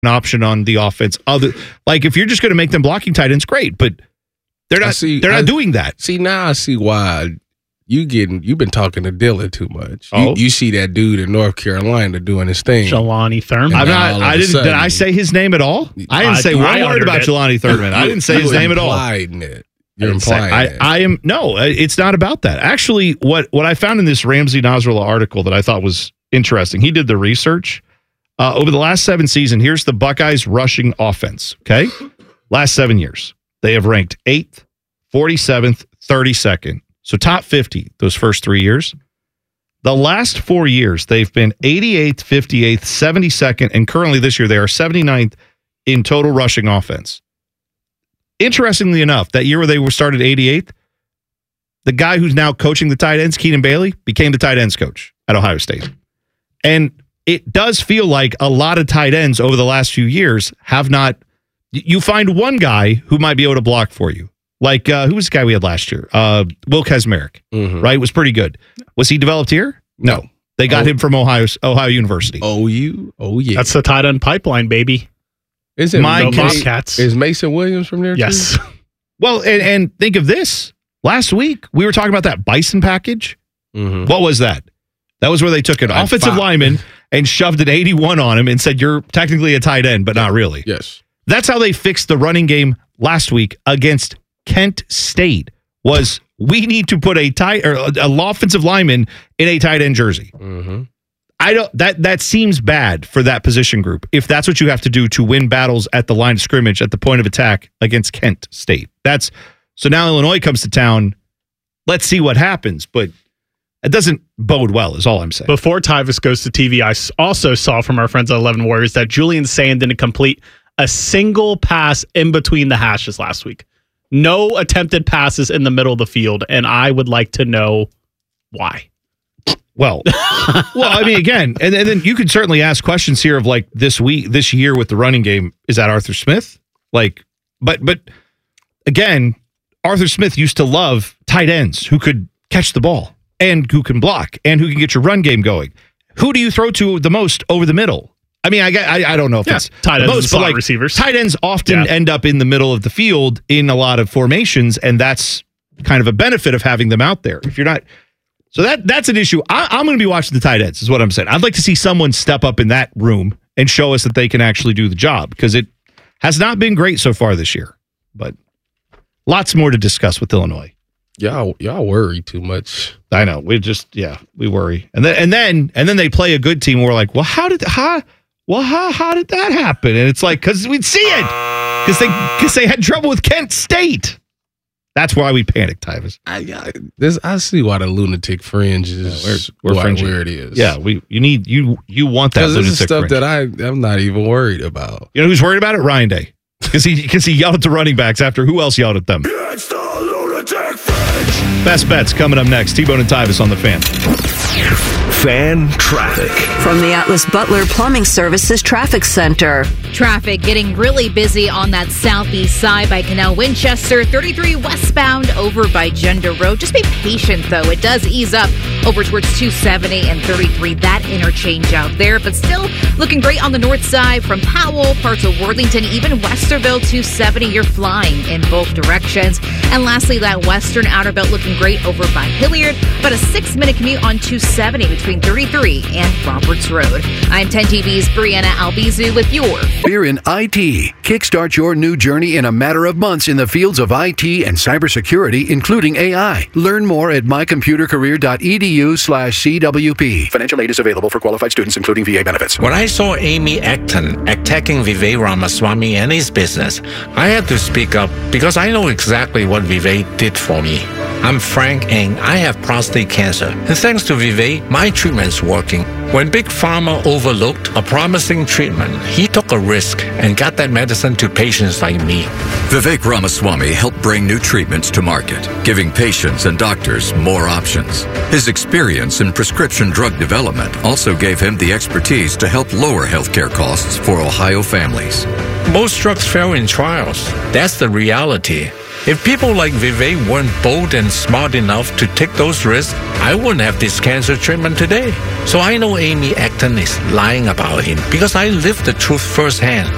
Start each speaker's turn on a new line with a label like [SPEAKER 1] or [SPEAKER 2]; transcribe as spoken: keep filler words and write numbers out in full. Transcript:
[SPEAKER 1] an option on the offense. Other like if you're just going to make them blocking tight ends, great, but they're not. See, they're not I, doing that.
[SPEAKER 2] See, now I see why you getting. You've been talking to Dillon too much.
[SPEAKER 1] Oh.
[SPEAKER 2] You, you see that dude in North Carolina doing his thing,
[SPEAKER 3] Jelani Thurman.
[SPEAKER 1] I'm not. I didn't. Sudden, did I say his name at all? I didn't I, say one word about it. Jelani Thurman. I didn't say his name at all.
[SPEAKER 2] It. You're implying
[SPEAKER 1] I,
[SPEAKER 2] it.
[SPEAKER 1] I am no. It's not about that. Actually, what what I found in this Ramsey Nasrallah article that I thought was interesting. He did the research uh, over the last seven seasons. Here's the Buckeyes rushing offense. Okay, last seven years they have ranked eighth, forty-seventh, thirty-second. So top fifty those first three years. The last four years they've been eighty-eighth, fifty-eighth, seventy-second, and currently this year they are seventy-ninth in total rushing offense. Interestingly enough, that year where they were started eighty-eighth, the guy who's now coaching the tight ends, Keenan Bailey, became the tight ends coach at Ohio State. And it does feel like a lot of tight ends over the last few years have not. You find one guy who might be able to block for you. Like, uh, who was the guy we had last year? Uh, Will Kesmerick, mm-hmm. right? Was pretty good. Was he developed here? No. They got oh. him from Ohio Ohio University.
[SPEAKER 2] Oh, you? Oh, yeah.
[SPEAKER 3] That's the tight end pipeline, baby.
[SPEAKER 2] Is it
[SPEAKER 1] My
[SPEAKER 3] Bobcats?
[SPEAKER 2] Is Mason Williams from there?
[SPEAKER 3] Yes.
[SPEAKER 2] Too?
[SPEAKER 1] Well, and, and think of this. Last week, we were talking about that Bison package. Mm-hmm. What was that? That was where they took an uh, offensive five. lineman and shoved an eighty-one on him and said, you're technically a tight end, but not really.
[SPEAKER 2] Yes.
[SPEAKER 1] That's how they fixed the running game last week against Kent State. Was we need to put a tight or a, a offensive lineman in a tight end jersey. Mm-hmm. I don't that that seems bad for that position group. If that's what you have to do to win battles at the line of scrimmage at the point of attack against Kent State. That's so now Illinois comes to town. Let's see what happens, but it doesn't bode well is all I'm saying.
[SPEAKER 3] Before Tyvis goes to T V, I also saw from our friends at eleven Warriors that Julian Sand didn't complete a single pass in between the hashes last week. No attempted passes in the middle of the field, and I would like to know why.
[SPEAKER 1] Well, well, I mean, again, and, and then you could certainly ask questions here of like this week, this year with the running game. Is that Arthur Smith? Like, but, but again, Arthur Smith used to love tight ends who could catch the ball and who can block and who can get your run game going. Who do you throw to the most over the middle? I mean, I I, I don't know if yeah, it's
[SPEAKER 3] tight ends,
[SPEAKER 1] most,
[SPEAKER 3] slot
[SPEAKER 1] but like
[SPEAKER 3] receivers.
[SPEAKER 1] Tight ends often yeah. end up in the middle of the field in a lot of formations, and that's kind of a benefit of having them out there. If you're not. So that that's an issue. I, I'm going to be watching the tight ends, is what I'm saying. I'd like to see someone step up in that room and show us that they can actually do the job, because it has not been great so far this year. But lots more to discuss with Illinois.
[SPEAKER 2] Y'all, y'all worry too much.
[SPEAKER 1] I know. We just, yeah, we worry. And then, and then, and then they play a good team. And we're like, well, how did, how, well, how, how did that happen? And it's like, because we'd see it, because they, because they had trouble with Kent State. That's why we panicked, Tyvis.
[SPEAKER 2] I, I, this, I see why the lunatic fringe is yeah, we're, we're why, where it is.
[SPEAKER 1] Yeah, we you need you you want that lunatic
[SPEAKER 2] this is stuff
[SPEAKER 1] fringe.
[SPEAKER 2] that I I'm not even worried about.
[SPEAKER 1] You know who's worried about it? Ryan Day, because he because he yelled at the running backs after who else yelled at them?
[SPEAKER 4] It's the lunatic fringe.
[SPEAKER 1] Best bets coming up next. T-Bone and Tyvis on the Fan.
[SPEAKER 4] Fan traffic
[SPEAKER 5] from the Atlas Butler Plumbing Services Traffic Center.
[SPEAKER 6] Traffic getting really busy on that southeast side by Canal Winchester, thirty-three westbound over by Gender Road. Just be patient, though. It does ease up over towards two seventy and thirty-three, that interchange out there. But still looking great on the north side from Powell, parts of Worthington, even Westerville, two seventy. You're flying in both directions. And lastly, that western outer belt looking great over by Hilliard. About a six-minute commute on two seventy between thirty-three and Roberts Road. I'm ten T V's Brianna Albizu with your
[SPEAKER 7] Fear in I T. Kickstart your new journey in a matter of months in the fields of I T and cybersecurity, including A I. Learn more at mycomputercareer.edu slash CWP. Financial aid is available for qualified students, including V A benefits.
[SPEAKER 8] When I saw Amy Acton attacking Vivek Ramaswamy and his business, I had to speak up because I know exactly what Vivek did for me. I'm Frank and I have prostate cancer. And thanks to Vivek, my treatment's working. When Big Pharma overlooked a promising treatment, he took a risk and got that medicine to patients like me.
[SPEAKER 9] Vivek Ramaswamy helped bring new treatments to market, giving patients and doctors more options. His experience in prescription drug development also gave him the expertise to help lower healthcare costs for Ohio families.
[SPEAKER 8] Most drugs fail in trials. That's the reality. If people like Vivek weren't bold and smart enough to take those risks, I wouldn't have this cancer treatment today. So I know Amy Acton is lying about him because I lived the truth firsthand.